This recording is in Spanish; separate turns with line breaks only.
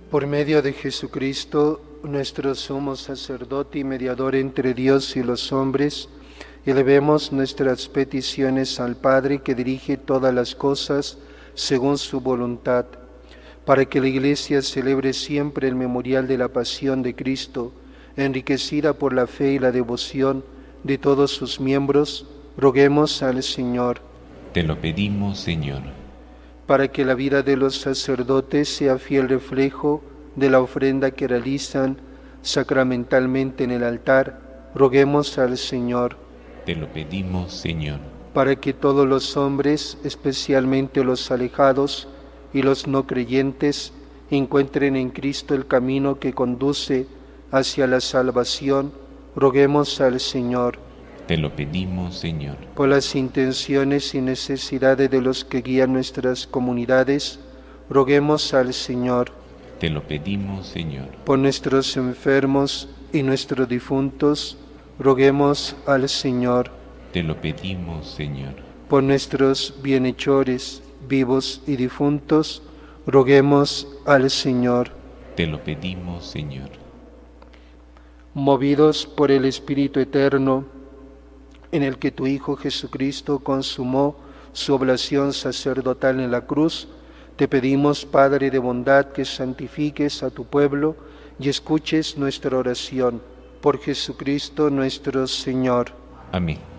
Por medio de Jesucristo, nuestro sumo sacerdote y mediador entre Dios y los hombres, elevemos nuestras peticiones al Padre que dirige todas las cosas según su voluntad, para que la Iglesia celebre siempre el memorial de la pasión de Cristo, enriquecida por la fe y la devoción de todos sus miembros. Roguemos al Señor.
Te lo pedimos, Señor.
Para que la vida de los sacerdotes sea fiel reflejo de la ofrenda que realizan sacramentalmente en el altar, roguemos al Señor.
Te lo pedimos, Señor.
Para que todos los hombres, especialmente los alejados y los no creyentes, encuentren en Cristo el camino que conduce hacia la salvación, roguemos al Señor.
Te lo pedimos, Señor.
Por las intenciones y necesidades de los que guían nuestras comunidades, roguemos al Señor.
Te lo pedimos, Señor.
Por nuestros enfermos y nuestros difuntos, roguemos al Señor.
Te lo pedimos, Señor.
Por nuestros bienhechores, vivos y difuntos, roguemos al Señor.
Te lo pedimos, Señor.
Movidos por el Espíritu Eterno, en el que tu Hijo Jesucristo consumó su oblación sacerdotal en la cruz, te pedimos, Padre de bondad, que santifiques a tu pueblo y escuches nuestra oración. Por Jesucristo nuestro Señor.
Amén.